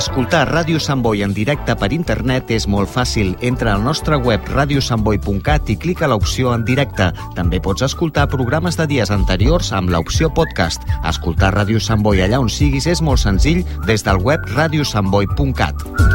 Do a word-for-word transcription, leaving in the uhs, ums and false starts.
Escoltar Ràdio Sant Boi en directe per internet és molt fàcil. Entra al nostre web radio sant boi punt cat i clica l'opció en directe. També pots escoltar programes de dies anteriors amb l'opció podcast. Escoltar Ràdio Sant Boi allà on siguis és molt senzill des del web radio sant boi punt cat.